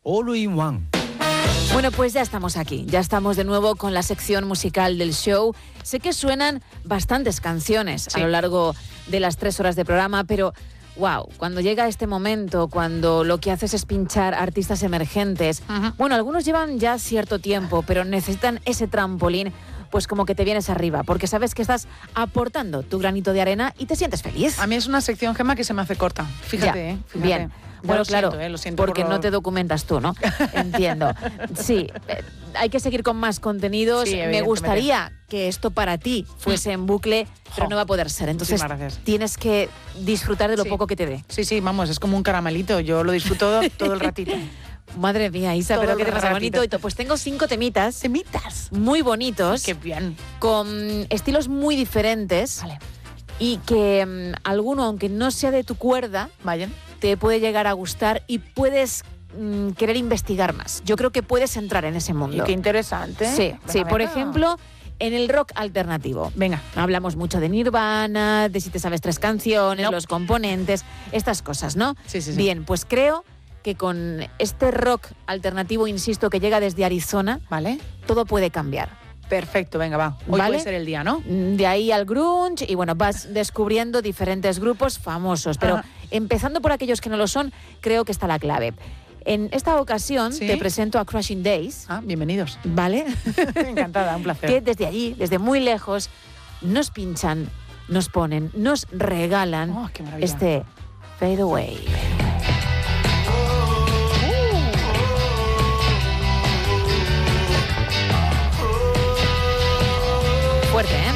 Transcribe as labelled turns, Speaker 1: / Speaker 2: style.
Speaker 1: All in One.
Speaker 2: Bueno, pues ya estamos aquí, ya estamos de nuevo con la sección musical del show. Sé que suenan bastantes canciones a lo largo de las 3 horas de programa, pero wow, cuando llega este momento, cuando lo que haces es pinchar artistas emergentes, bueno, algunos llevan ya cierto tiempo, pero necesitan ese trampolín, pues como que te vienes arriba, porque sabes que estás aportando tu granito de arena y te sientes feliz.
Speaker 3: A mí es una sección, Gemma, que se me hace corta. Fíjate,
Speaker 2: ya, bien. Bueno, claro, lo siento porque no te documentas tú, ¿no? Entiendo. Sí, hay que seguir con más contenidos. Sí, me gustaría que esto para ti fuese en bucle, pero no va a poder ser. Entonces tienes que disfrutar de lo poco que te dé.
Speaker 3: Sí, vamos, es como un caramelito. Yo lo disfruto todo el ratito.
Speaker 2: Madre mía, Isa, todo pero qué te pasa bonito. Pues tengo 5 temitas.
Speaker 3: ¿Temitas?
Speaker 2: Muy bonitos.
Speaker 3: Qué bien.
Speaker 2: Con estilos muy diferentes.
Speaker 3: Vale.
Speaker 2: Y que alguno, aunque no sea de tu cuerda, te puede llegar a gustar y puedes querer investigar más. Yo creo que puedes entrar en ese mundo.
Speaker 3: Y qué interesante.
Speaker 2: Sí, por ejemplo, en el rock alternativo.
Speaker 3: Venga.
Speaker 2: Hablamos mucho de Nirvana, de si te sabes 3 canciones, los componentes, estas cosas, ¿no?
Speaker 3: Sí.
Speaker 2: Bien, pues creo que con este rock alternativo, insisto, que llega desde Arizona, todo puede cambiar.
Speaker 3: Perfecto, venga, va. Hoy puede ser el día, ¿no?
Speaker 2: De ahí al grunge y bueno, vas descubriendo diferentes grupos famosos, pero empezando por aquellos que no lo son, creo que está la clave. En esta ocasión te presento a Crushing Days.
Speaker 3: Bienvenidos.
Speaker 2: ¿Vale?
Speaker 3: Encantada, un placer.
Speaker 2: Que desde allí, desde muy lejos, nos pinchan, nos ponen, nos regalan este Fade Away. Fuerte, ¿eh?